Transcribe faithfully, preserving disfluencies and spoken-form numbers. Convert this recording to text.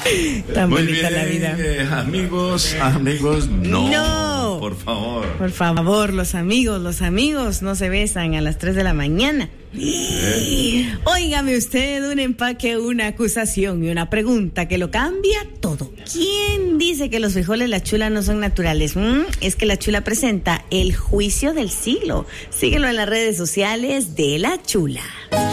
Tan Muy bonita bien, la vida. Eh, amigos, amigos, no, No. por favor. Por favor, los amigos, los amigos no se besan a las tres de la mañana. Eh. Óigame usted, un empaque, una acusación y una pregunta que lo cambia todo. ¿Quién dice que los frijoles La Chula no son naturales? ¿Mm? Es que La Chula presenta el juicio del siglo. Síguelo en las redes sociales de La Chula.